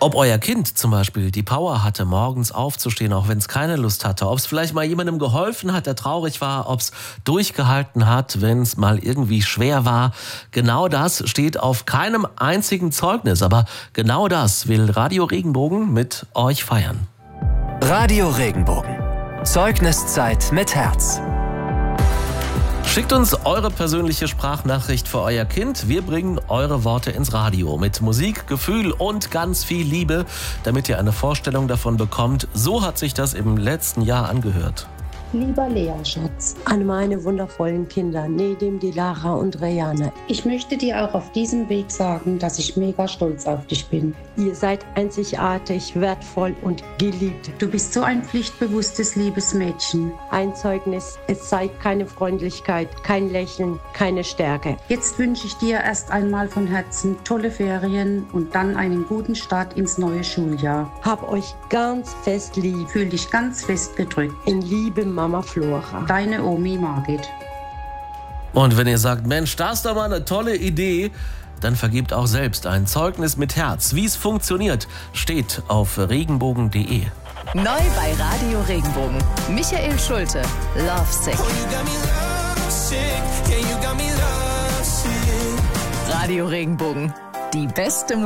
Ob euer Kind zum Beispiel die Power hatte, morgens aufzustehen, auch wenn es keine Lust hatte, ob es vielleicht mal jemandem geholfen hat, der traurig war, ob es durchgehalten hat, wenn es mal irgendwie schwer war. Genau das steht auf keinem einzigen Zeugnis, aber genau das will Radio Regenbogen mit euch feiern. Radio Regenbogen. Zeugniszeit mit Herz. Schickt uns eure persönliche Sprachnachricht für euer Kind. Wir bringen eure Worte ins Radio mit Musik, Gefühl und ganz viel Liebe, damit ihr eine Vorstellung davon bekommt. So hat sich das im letzten Jahr angehört. Lieber Lea-Schatz, An meine wundervollen Kinder, Nedim, Dilara und Rayana. ich möchte dir auch auf diesem Weg sagen, dass ich mega stolz auf dich bin. Ihr seid einzigartig, wertvoll und geliebt. Du bist so ein pflichtbewusstes, liebes Mädchen. Ein Zeugnis, es zeigt keine Freundlichkeit, kein Lächeln, keine Stärke. Jetzt wünsche ich dir erst einmal von Herzen tolle Ferien und dann einen guten Start ins neue Schuljahr. Hab euch ganz fest lieb. Fühl dich ganz fest gedrückt. In Liebe, Mama Flora. Deine Omi Margit. Und wenn ihr sagt, Mensch, das ist doch mal eine tolle Idee, dann vergebt auch selbst ein Zeugnis mit Herz. Wie es funktioniert, steht auf regenbogen.de. Neu bei Radio Regenbogen. Michael Schulte, Lovesick. Radio Regenbogen. Die beste Musik.